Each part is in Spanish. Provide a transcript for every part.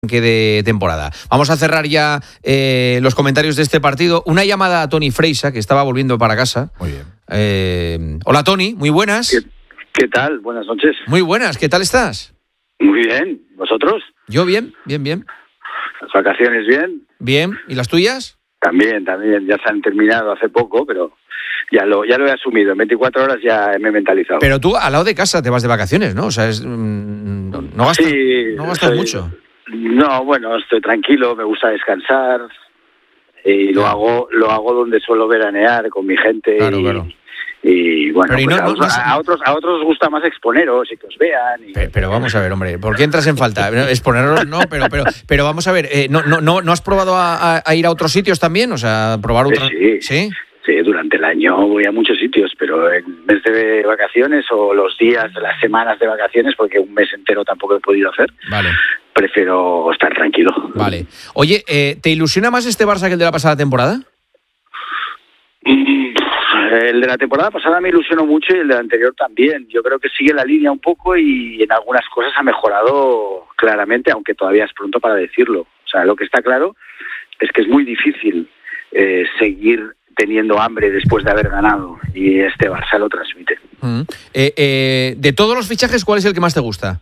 de temporada. Vamos a cerrar ya los comentarios de este partido. Una llamada a Toni Freixa, que estaba volviendo para casa. Muy bien. Hola, Toni, muy buenas. ¿Qué tal? Buenas noches. Muy buenas, ¿qué tal estás? Muy bien. ¿Vosotros? Yo bien. ¿Las vacaciones bien? Bien, ¿y las tuyas? También. Ya se han terminado hace poco, pero ya lo he asumido. En 24 horas ya me he mentalizado. Pero tú al lado de casa te vas de vacaciones, ¿no? O sea, no gastas mucho. No, bueno, estoy tranquilo, me gusta descansar y lo hago donde suelo veranear con mi gente. Claro. Y bueno, pero pues a otros os gusta más exponeros y que os vean. Pero vamos a ver, hombre, ¿por qué entras en falta? Exponeros no, pero vamos a ver, ¿no has probado a ir a otros sitios también? O sea, probar otros... Sí, durante el año voy a muchos sitios, pero en vez de vacaciones o los días, las semanas de vacaciones, porque un mes entero tampoco he podido hacer, vale, prefiero estar tranquilo. Vale. Oye, ¿te ilusiona más este Barça que el de la pasada temporada? El de la temporada pasada me ilusionó mucho y el de la anterior también. Yo creo que sigue la línea un poco y en algunas cosas ha mejorado claramente, aunque todavía es pronto para decirlo. O sea, lo que está claro es que es muy difícil seguir teniendo hambre después de haber ganado, y este Barça lo transmite. De todos los fichajes, ¿cuál es el que más te gusta?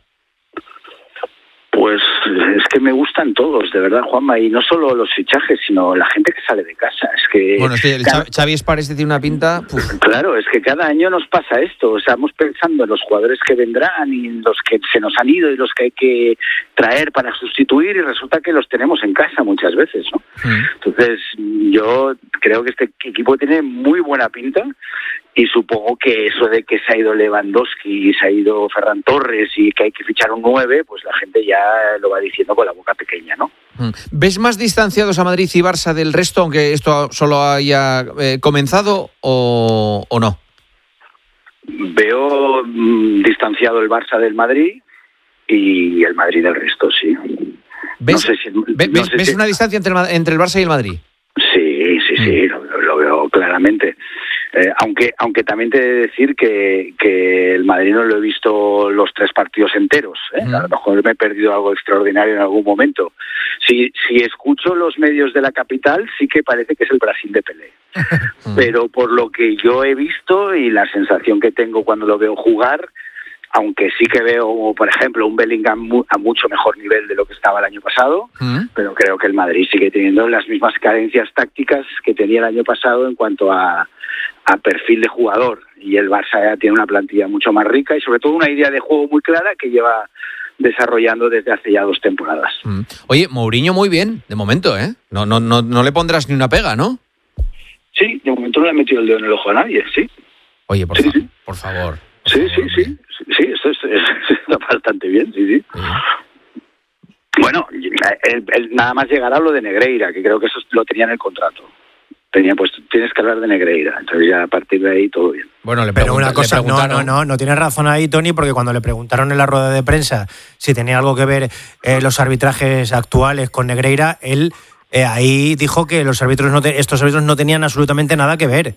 Pues es que me gustan todos, de verdad, Juanma, y no solo los fichajes, sino la gente que sale de casa. Es que bueno, Xavi Esparés tiene una pinta... Claro, es que cada año nos pasa esto. O sea, estamos pensando en los jugadores que vendrán y en los que se nos han ido y los que hay que traer para sustituir, y resulta que los tenemos en casa muchas veces, ¿no? Entonces, yo creo que este equipo tiene muy buena pinta, y supongo que eso de que se ha ido Lewandowski y se ha ido Ferran Torres y que hay que fichar un 9, pues la gente ya lo va diciendo con la boca pequeña, ¿no? ¿Ves más distanciados a Madrid y Barça del resto, aunque esto solo haya comenzado, o no? Veo distanciado el Barça del Madrid y el Madrid del resto, sí. ¿Ves una distancia entre el Barça y el Madrid? Sí, lo veo claramente. Aunque también te he de decir que el Madrid no lo he visto los 3 partidos enteros. A lo mejor me he perdido algo extraordinario en algún momento. Si escucho los medios de la capital, sí que parece que es el Brasil de Pelé. Pero por lo que yo he visto y la sensación que tengo cuando lo veo jugar, aunque sí que veo, por ejemplo, un Bellingham a mucho mejor nivel de lo que estaba el año pasado, pero creo que el Madrid sigue teniendo las mismas carencias tácticas que tenía el año pasado en cuanto a perfil de jugador, y el Barça ya tiene una plantilla mucho más rica y sobre todo una idea de juego muy clara que lleva desarrollando desde hace ya 2 temporadas. Oye, Mourinho muy bien, de momento, ¿eh? No le pondrás ni una pega, ¿no? Sí, de momento no le ha metido el dedo en el ojo a nadie, sí. Oye, por favor. Sí, esto está bastante bien, sí. Bueno, nada más llegará lo de Negreira, que creo que eso lo tenía en el contrato. Tienes que hablar de Negreira, entonces ya a partir de ahí todo bien. Bueno, pero una cosa, no tienes razón ahí, Toni, porque cuando le preguntaron en la rueda de prensa si tenía algo que ver los arbitrajes actuales con Negreira, él ahí dijo que estos árbitros no tenían absolutamente nada que ver.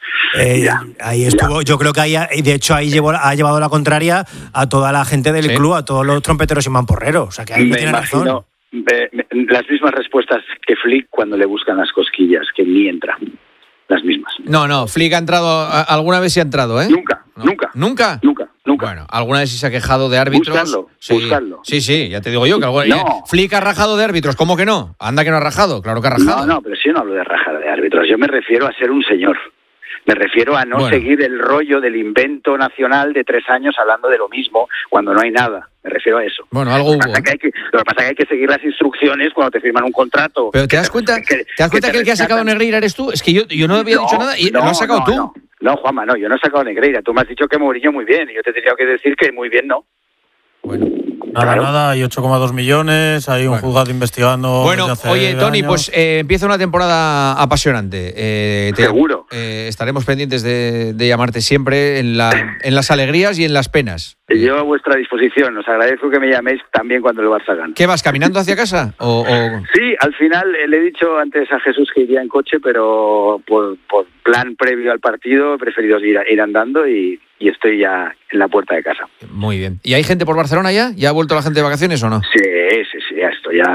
Ahí estuvo, yo creo que ahí, de hecho ahí ha llevado la contraria a toda la gente del club, a todos los trompeteros y mamporreros, o sea que ahí tiene razón. Las mismas respuestas que Flick cuando le buscan las cosquillas, que ni entra, las mismas. No, Flick ha entrado, alguna vez sí ha entrado, ¿eh? Nunca. Bueno, alguna vez sí se ha quejado de árbitros. Buscarlo. Sí, ya te digo yo que Flick ha rajado de árbitros, ¿cómo que no? Anda que no ha rajado, claro que ha rajado. No, pero si yo no hablo de rajar de árbitros, yo me refiero a ser un señor. Me refiero a no seguir el rollo del invento nacional de 3 años hablando de lo mismo cuando no hay nada. Me refiero a eso. Bueno, algo hubo. Lo que pasa es que hay que seguir las instrucciones cuando te firman un contrato. Pero ¿te das cuenta que el que ha sacado Negreira eres tú? Es que yo no había dicho nada y lo has sacado tú. No, Juanma, yo no he sacado Negreira. Tú me has dicho que Mourinho muy bien y yo te tendría que decir que muy bien no. Bueno. Nada, hay 8,2 millones, hay un juzgado investigando. Bueno, desde hace oye, Toni, años. pues empieza una temporada apasionante. Seguro. Estaremos pendientes de llamarte siempre en las alegrías y en las penas. Yo a vuestra disposición. Os agradezco que me llaméis también cuando el Barça gane. ¿Qué vas, caminando hacia casa? Sí, al final le he dicho antes a Jesús que iría en coche, pero por plan previo al partido he preferido ir andando y estoy ya en la puerta de casa. Muy bien. ¿Y hay gente por Barcelona ya? ¿Ya ha vuelto la gente de vacaciones o no? Sí, ya estoy ya